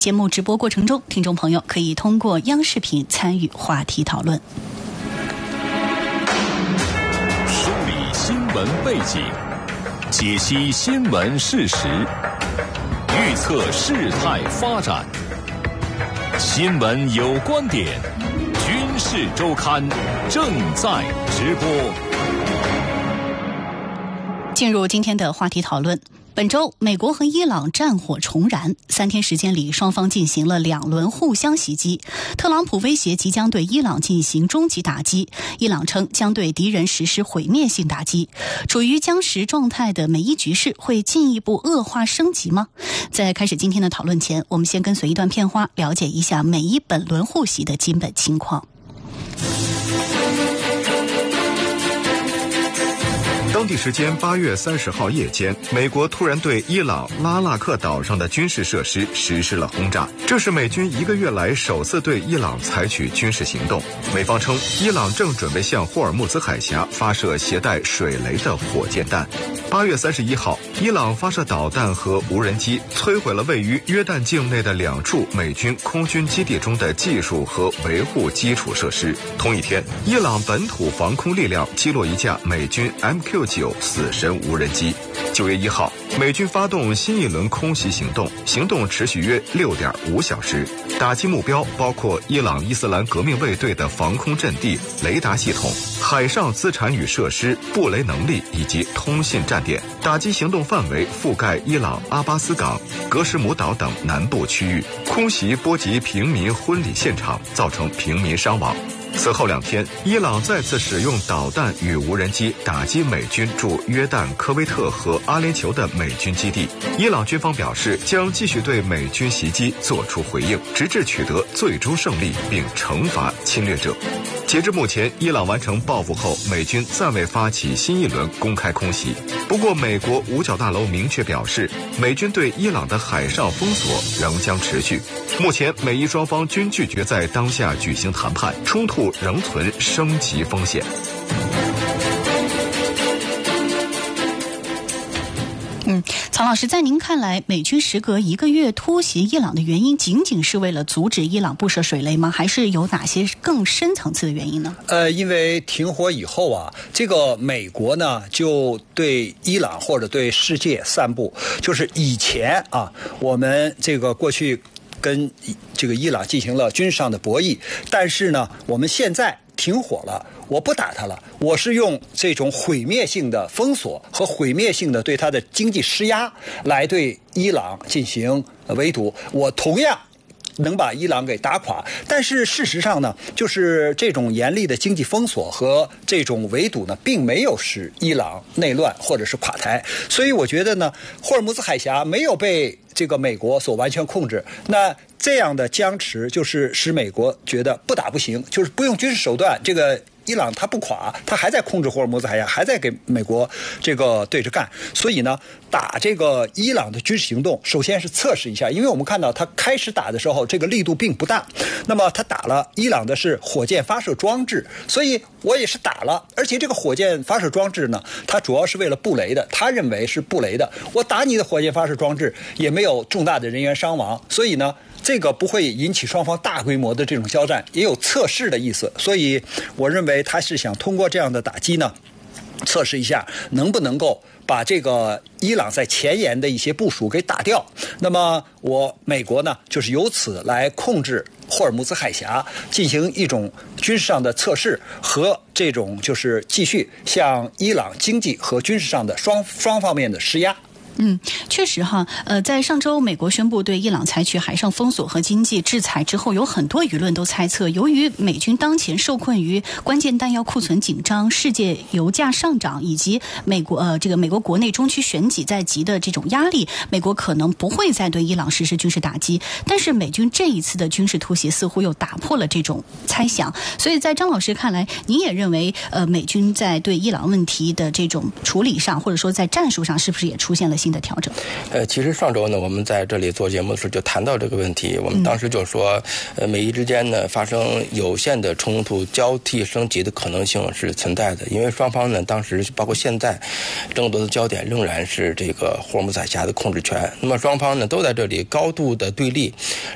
节目直播过程中，听众朋友可以通过央视频参与话题讨论。 梳理新闻背景，解析新闻事实，预测事态发展。新闻有观点，军事周刊正在直播。 进入今天的话题讨论。本周，美国和伊朗战火重燃，3天时间里，双方进行了2轮互相袭击。特朗普威胁即将对伊朗进行终极打击，伊朗称将对敌人实施毁灭性打击。处于僵持状态的美伊局势会进一步恶化升级吗？在开始今天的讨论前，我们先跟随一段片花，了解一下美伊本轮互袭的基本情况。 当地时间8月30号夜间，美国突然对伊朗拉纳克岛上的军事设施实施了轰炸，这是美军1个月来首次对伊朗采取军事行动。美方称，伊朗正准备向霍尔木兹海峡发射携带水雷的火箭弹。8月31号，伊朗发射导弹和无人机，摧毁了位于约旦境内的2处美军空军基地中的技术和维护基础设施。同一天，伊朗本土防空力量击落一架美军 MQ-9死神无人机。9月1号，美军发动新一轮空袭行动，行动持续约6.5小时，打击目标包括伊朗伊斯兰革命卫队的防空阵地、雷达系统、海上资产与设施、布雷能力以及通信站点。打击行动范围覆盖伊朗阿巴斯港、格什姆岛等南部区域，空袭波及平民婚礼现场，造成平民伤亡。此后2天，伊朗再次使用导弹与无人机打击美军驻约旦、科威特和阿联酋的美军基地。伊朗军方表示，将继续对美军袭击作出回应，直至取得最终胜利并惩罚侵略者。截至目前，伊朗完成报复后，美军暂未发起新一轮公开空袭。不过，美国五角大楼明确表示，美军对伊朗的海上封锁仍将持续。目前，美伊双方均拒绝在当下举行谈判，冲突仍存升级风险。 曹老师，在您看来，美军时隔1个月突袭伊朗的原因，仅仅是为了阻止伊朗布设水雷吗？还是有哪些更深层次的原因呢？ 因为停火以后啊，这个美国呢就对伊朗或者对世界散布，就是以前啊，我们这个过去跟这个伊朗进行了军事上的博弈，但是呢，我们现在停火了，我不打他了，我是用这种毁灭性的封锁和毁灭性的对他的经济施压来对伊朗进行围堵，我同样能把伊朗给打垮。但是事实上呢，就是这种严厉的经济封锁和这种围堵呢，并没有使伊朗内乱或者是垮台。所以我觉得呢，霍尔木兹海峡没有被这个美国所完全控制，那这样的僵持就是使美国觉得不打不行，就是不用军事手段，这个伊朗他不垮，他还在控制霍尔木兹海峡，还在给美国这个对着干。所以呢，打这个伊朗的军事行动，首先是测试一下，因为我们看到他开始打的时候，这个力度并不大。那么他打了伊朗的是火箭发射装置，所以我也是打了，而且这个火箭发射装置呢，它主要是为了布雷的，他认为是布雷的。我打你的火箭发射装置也没有重大的人员伤亡，所以呢，这个不会引起双方大规模的这种交战，也有测试的意思。所以我认为他是想通过这样的打击呢，测试一下能不能够把这个伊朗在前沿的一些部署给打掉。那么美国呢，就是由此来控制霍尔木兹海峡，进行一种军事上的测试和这种就是继续向伊朗经济和军事上的双方面的施压。 确实哈，在上周美国宣布对伊朗采取海上封锁和经济制裁之后，有很多舆论都猜测，由于美军当前受困于关键弹药库存紧张、世界油价上涨以及美国国内中期选举在即的这种压力，美国可能不会再对伊朗实施军事打击。但是美军这一次的军事突袭似乎又打破了这种猜想，所以在张老师看来，您也认为美军在对伊朗问题的这种处理上，或者说在战术上，是不是也出现了新的调整？ 其实上周呢，我们在这里做节目的时候就谈到这个问题。我们当时就说，美伊之间呢发生有限的冲突交替升级的可能性是存在的，因为双方呢当时包括现在争夺的焦点仍然是这个霍尔木兹海峡的控制权。那么双方呢都在这里高度的对立，